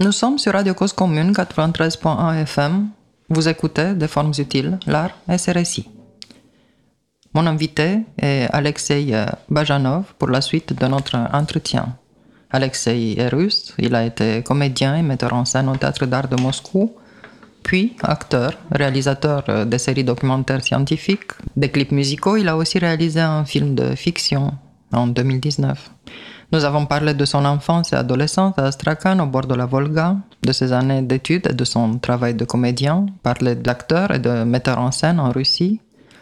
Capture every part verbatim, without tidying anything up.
Nous sommes sur Radio Cause Commune quatre-vingt-treize point un F M. Vous écoutez Des formes utiles, l'art et ses récits. Mon invité est Alexei Bajanov pour la suite de notre entretien. Alexei est russe, il a été comédien et metteur en scène au Théâtre d'Art de Moscou, puis acteur, réalisateur de séries documentaires scientifiques, des clips musicaux. Il a aussi réalisé un film de fiction en deux mille dix-neuf. Nous avons parlé de son enfance et adolescence à Astrakhan, au bord de la Volga, de ses années d'études et de son travail de comédien, parlé d'acteur et de metteur en scène en Russie.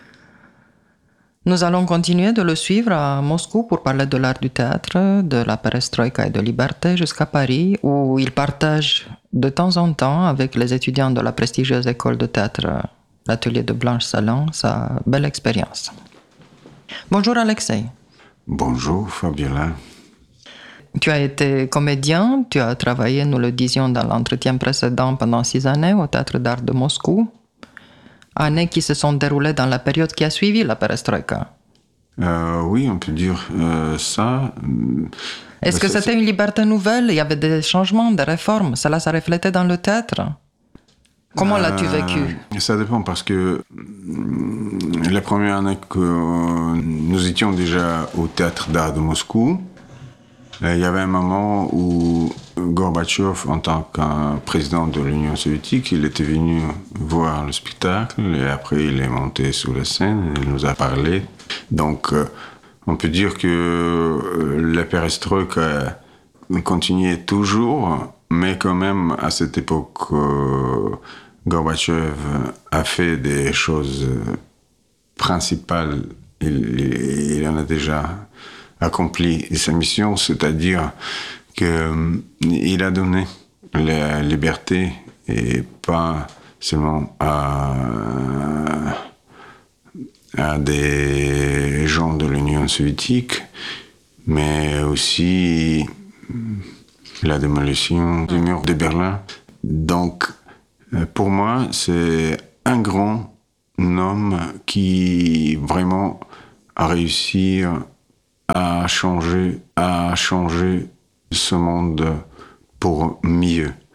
Nous allons continuer de le suivre à Moscou pour parler de l'art du théâtre, de la perestroïka et de liberté jusqu'à Paris, où il partage de temps en temps avec les étudiants de la prestigieuse école de théâtre, l'atelier de Blanche Salin, sa belle expérience. Bonjour Alexei. Bonjour Fabiola. Tu as été comédien, tu as travaillé, nous le disions dans l'entretien précédent, pendant six années au Théâtre d'Art de Moscou. Années qui se sont déroulées dans la période qui a suivi la perestroïka. Euh, oui, on peut dire euh, ça. Est-ce que ça, c'était c'est... une liberté nouvelle? Il y avait des changements, des réformes. Cela s'est reflété dans le théâtre. Comment euh, l'as-tu vécu? Ça dépend parce que la première année que nous étions déjà au Théâtre d'Art de Moscou, il y avait un moment où Gorbatchev, en tant que président de l'Union soviétique, il était venu voir le spectacle et après il est monté sur la scène et il nous a parlé. Donc on peut dire que la perestroïka continuait toujours, mais quand même à cette époque, Gorbatchev a fait des choses principales. Il, il en a déjà accompli sa mission, c'est-à-dire qu'il a donné la liberté et pas seulement à, à des gens de l'Union soviétique, mais aussi la démolition du mur de Berlin. Donc, pour moi, c'est un grand homme qui vraiment a réussi à changer, à changer ce monde pour mieux.